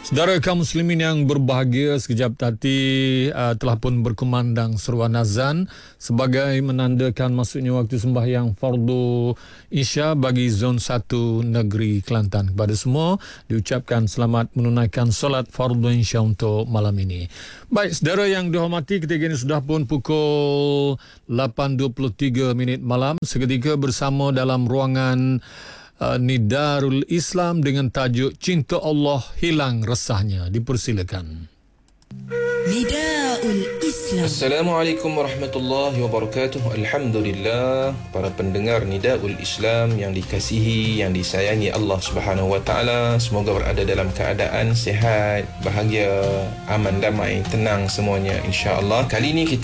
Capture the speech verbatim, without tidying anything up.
Saudara kaum muslimin yang berbahagia, sekejap tadi uh, telah pun berkumandang seruan azan sebagai menandakan masuknya waktu sembahyang fardu Isya bagi zon satu negeri Kelantan. Kepada semua diucapkan selamat menunaikan solat fardu Isya untuk malam ini. Baik, saudara yang dihormati, ketika ini sudah pun pukul lapan dua puluh tiga minit malam. Seketika bersama dalam ruangan Uh, Nidarul Islam dengan tajuk Cinta Allah Hilang Resahnya. Dipersilakan. Nidarul Islam. Assalamualaikum warahmatullahi wabarakatuh. Alhamdulillah, para pendengar Nidarul Islam yang dikasihi, yang disayangi Allah Subhanahu wa taala, semoga berada dalam keadaan sihat, bahagia, aman, damai, tenang semuanya insya-Allah. Kali ini kita